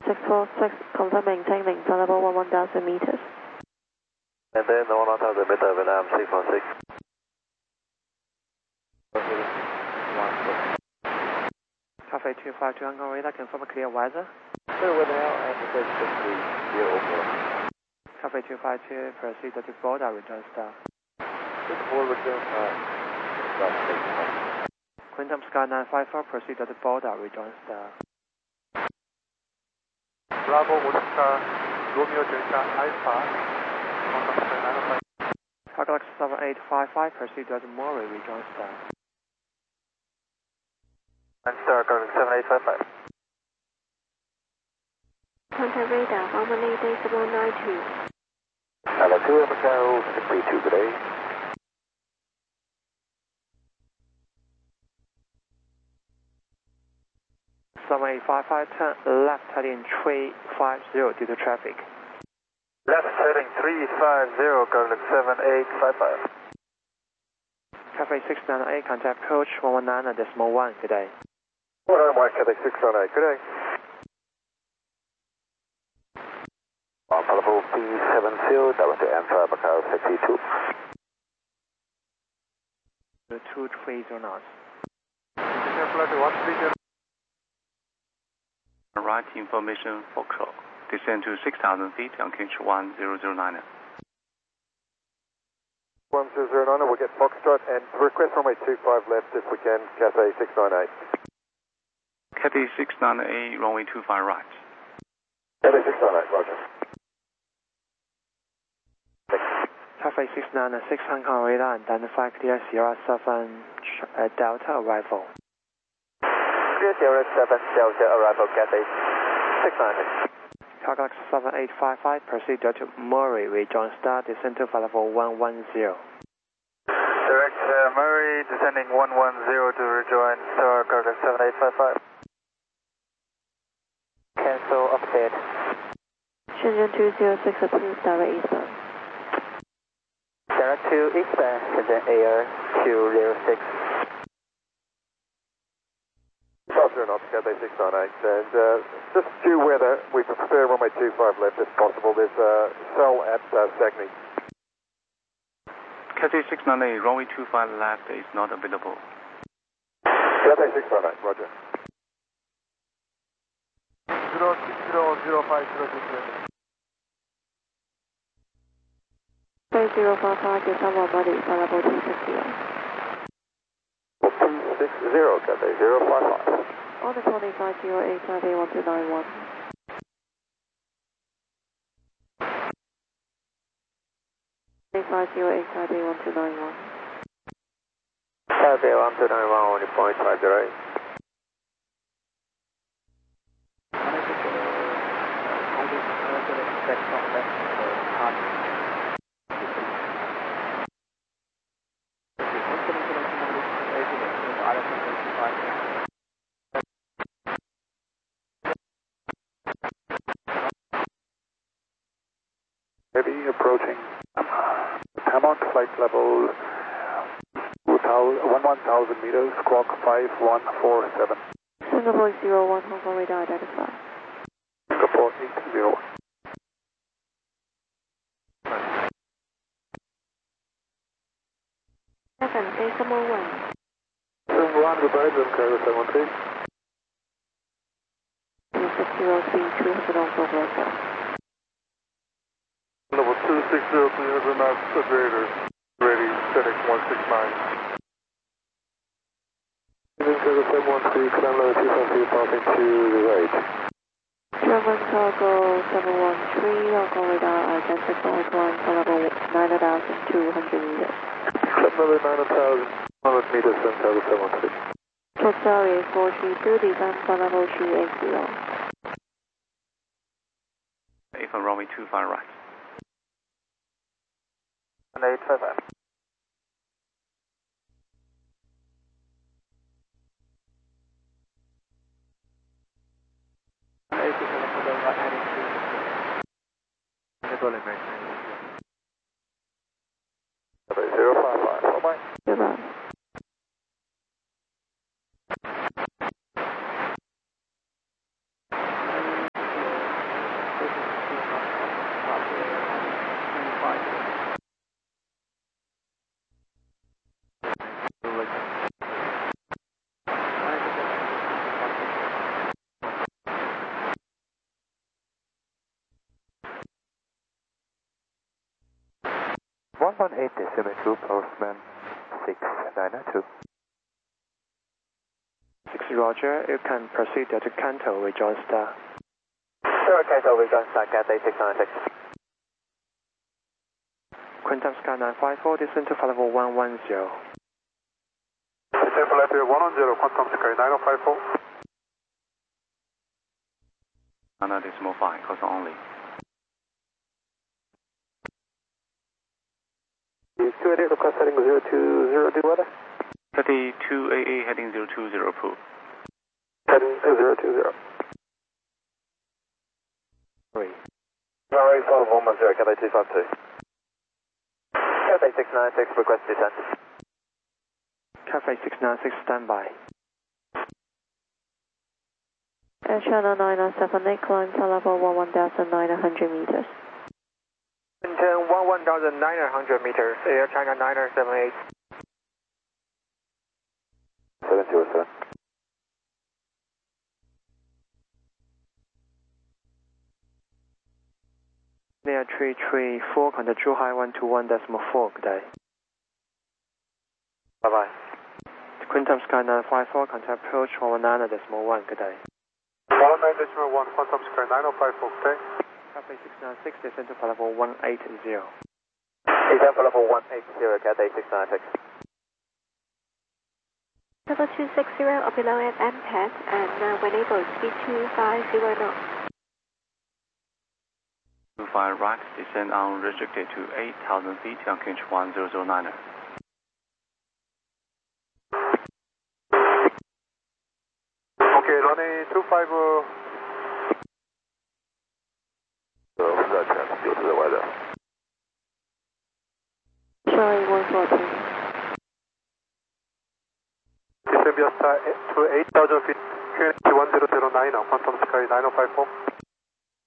646, confirm maintaining level 1,000 meters. And then 1,000 meter Vietnam 646. Cafe 252 Hong Kong radar, confirm clear weather. Clear weather now and the first 60 over. Cafe 252, proceed to border, return star. Return star. Quantum Sky 954, proceed to border, return star. Bravo Oscar, Romeo Delta Alpha, Quantum Sky 954. Target 7855, proceed to Murray, return star. And star calling 7855. Contact radar, 118.192. Hello, 2 Macau, 632, good day. Runway 55, turn left heading 350 due to traffic. Left heading 350, calling 7855. Cafe 698, contact coach 119.1, good day. What Mike, Cafe 698, good day. Palapo P70, direct to Answer, Macau 62. 230 knots. Flight 130. Right information Foxtrot. Descend to 6,000 feet on Kinch 1009. 1009, we'll get Foxtrot and request runway 25 left if we can, Cathay 698. Cathay 698, runway 25 right. Cathay 698, roger. Cafe 696, Hong Kong radar, identify clear Sierra 7 Delta arrival. Clear Sierra 7 Delta arrival, Cathay 696. Target 7855, proceed to Murray, rejoin star, descend to level 110. Direct Murray, descending 110 to rejoin star, target 7855. Cancel update. Shenzhen 206, approved, direct eastbound. Direct to eastbound, Shenzhen Air 206. Afternoon, off Cathay 698, and just due weather, we prefer runway 25 left if possible. There's a cell at Sagney. Cathay 698, runway 25 left is not available. Cathay 698, roger. 06005 3055, your someone body, level 260. 260, Cathay 055. On the 2508, Taipei 1291. Taipei 1291. Taipei 1291, only point 508. Heavy approaching Hammock, flight level 11,000 meters, squawk 5147. Singapore 01, Hong Kong radar identify. Singapore 801. Second, Decimal 1. 71, goodbye, Jim Cargo 713. 2603, 200 on Fogo Echo. Level 260, 300 knots, operator, ready, setting 169. Jim Cargo 713, climb level 253, passing to the right. German cargo 713, Hong Kong radar identical, climb for level 9,200 meters. Climb level 9,100 meters, Jim Cargo 713. Total is 432, descend for level 280. If on runway 25 right. 855. Cathay 055, bye-bye. Goodbye. 118.72, Postman 6902. 6 Roger, you can proceed to Kanto with John Star. Sure, Kanto with John Star, Cathay 696. Quintum Sky 954, descend to flight level 110. Descend flight level 110, Quantum Sky 9054. 9.5, caution only. 288, request heading 020, do weather. 32AA heading 020, approve. Heading 020. 3. Alright, flight level 110, Cathay 252. Cathay 696, request descent. Cathay 696, standby. Air Channel 978, climb to level 11,900 meters. 11,900 meters, Air China 978. 707. Near 334, contact True High 121.4, good day. Bye bye. Quintum Sky 954, contact approach 119.1, good day. 119.1, Quantum Sky 9054, okay. Cathay 696, descend to flight level 180. Descend for level 180, Cathay 696. Level 260, up below at MPAD, and when able, speed 250 knots. 25 right, descend unrestricted to 8,000 feet, on QNH 1009er. Okay, runway 25. Still to the weather. Showing 140. Descend via star to 8,000 feet, QNH 1009 now, Quantum Sky 9054.